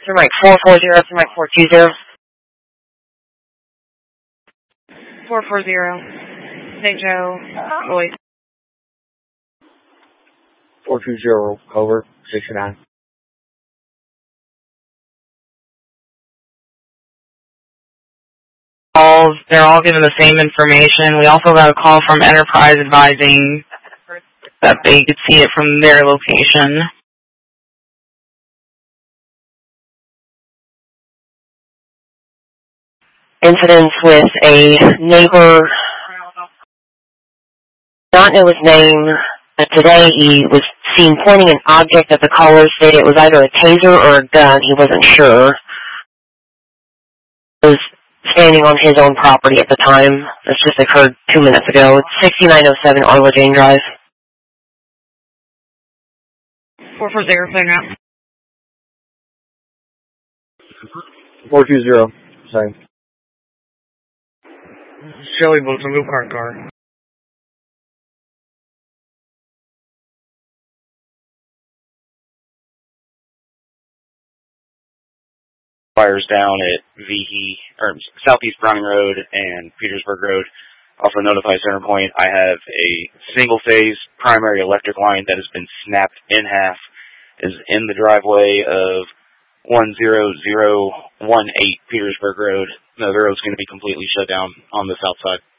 Mike 440 to Mike 420. 440. St. Joe, Lloyd. 420, over, 69. They're all given the same information. We also got a call from Enterprise advising that they could see it from their location. Incidents with a neighbor, not know his name, but today he was seen pointing an object at the caller, stated it was either a taser or a gun. He wasn't sure. He was standing on his own property at the time. This just occurred 2 minutes ago. It's 6907 Arla Jane Drive. 440, setting up. 420, same. Shelly Wilson, go park car. Fires down at Southeast Browning Road and Petersburg Road. Also notify Centerpoint I have a single-phase primary electric line that has been snapped in half, is in the driveway of 10018 Petersburg Road. No, the road's going to be completely shut down on the south side.